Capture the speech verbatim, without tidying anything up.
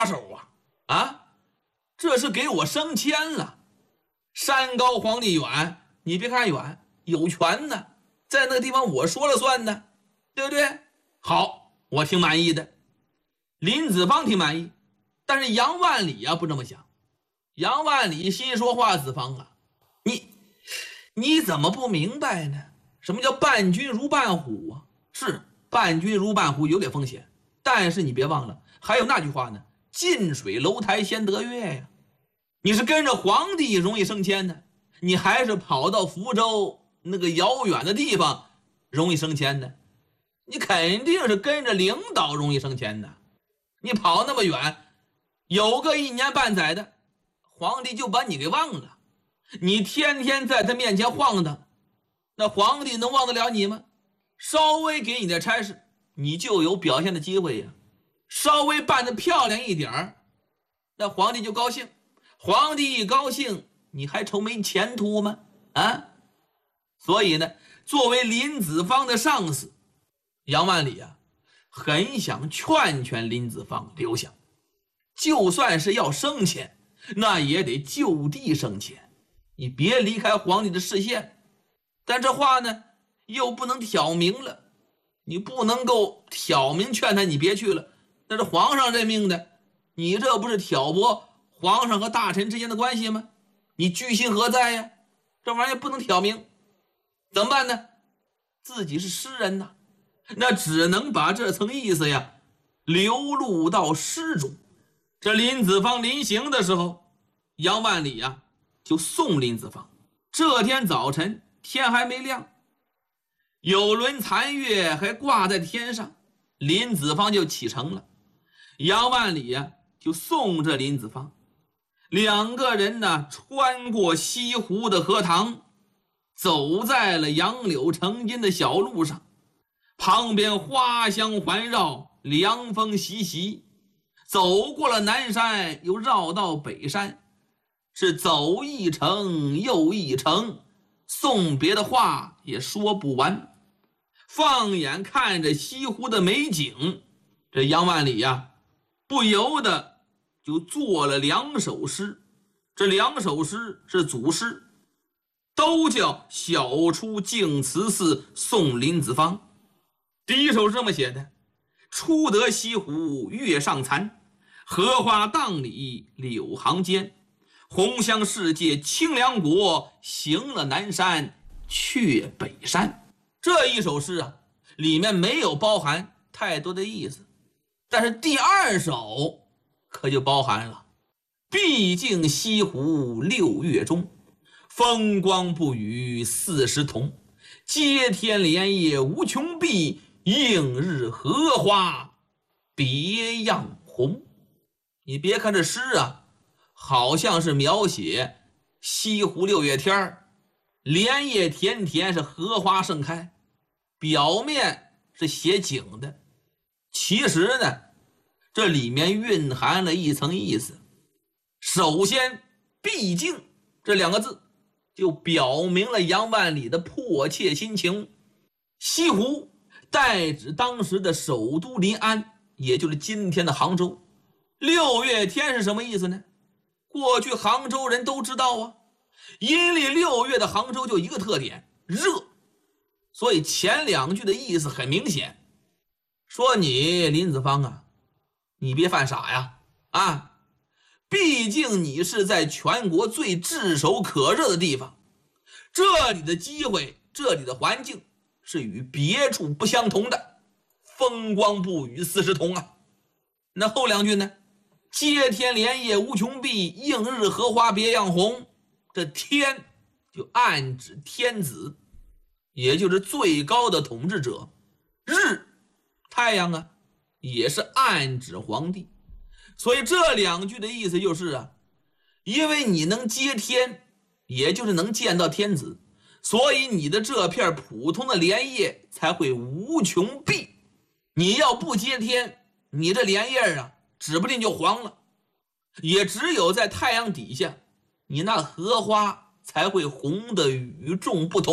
手啊！啊，这是给我升迁了。山高皇帝远，你别看远，有权呢，在那个地方我说了算呢，对不对？好，我挺满意的。林子方挺满意，但是杨万里啊不这么想。杨万里心说话，子方啊，你你怎么不明白呢？什么叫伴君如伴虎啊？是伴君如伴虎有点风险，但是你别忘了，还有那句话呢，近水楼台先得月呀。你是跟着皇帝容易升迁的，你还是跑到福州那个遥远的地方容易升迁的？你肯定是跟着领导容易升迁的。你跑那么远，有个一年半载的，皇帝就把你给忘了。你天天在他面前晃荡，那皇帝能忘得了你吗？稍微给你点差事，你就有表现的机会呀。稍微办得漂亮一点，那皇帝就高兴。皇帝一高兴，你还愁没前途吗？啊！所以呢，作为林子方的上司，杨万里啊，很想劝劝林子方留下。就算是要升迁，那也得就地升迁，你别离开皇帝的视线。但这话呢，又不能挑明了，你不能够挑明劝他你别去了，那是皇上任命的，你这不是挑拨皇上和大臣之间的关系吗？你居心何在呀？这玩意儿不能挑明，怎么办呢？自己是诗人呐，那只能把这层意思呀流露到诗中。这林子方临行的时候，杨万里呀就送林子方。这天早晨天还没亮，有轮残月还挂在天上，林子方就启程了。杨万里呀就送着林子方，两个人呢穿过西湖的荷塘，走在了杨柳成荫的小路上，旁边花香环绕，凉风习习。走过了南山，又绕到北山，是走一程又一程，送别的话也说不完。放眼看着西湖的美景，这杨万里呀不由得就做了两首诗。这两首诗是组诗，都叫小出净慈寺送林子方。第一首是这么写的：初得西湖月上残，荷花荡里柳行间，红香世界清凉国，行了南山却北山。这一首诗啊，里面没有包含太多的意思，但是第二首可就包含了。毕竟西湖六月中，风光不与四时同，接天莲叶无穷碧，映日荷花别样红。你别看这诗啊，好像是描写西湖六月天，莲叶田田，是荷花盛开，表面是写景的，其实呢，这里面蕴含了一层意思。首先，毕竟这两个字就表明了杨万里的迫切心情。西湖代指当时的首都临安，也就是今天的杭州。六月天是什么意思呢？过去杭州人都知道啊，阴历六月的杭州就一个特点，热。所以前两句的意思很明显，说你林子方啊，你别犯傻呀啊！毕竟你是在全国最炙手可热的地方，这里的机会，这里的环境是与别处不相同的，风光不与四时同啊。那后两句呢？接天莲叶无穷碧，映日荷花别样红。这天就暗指天子，也就是最高的统治者。日，太阳啊，也是暗指皇帝。所以这两句的意思就是啊，因为你能接天，也就是能见到天子，所以你的这片普通的莲叶才会无穷碧。你要不接天，你这莲叶啊指不定就黄了，也只有在太阳底下，你那荷花才会红得与众不同。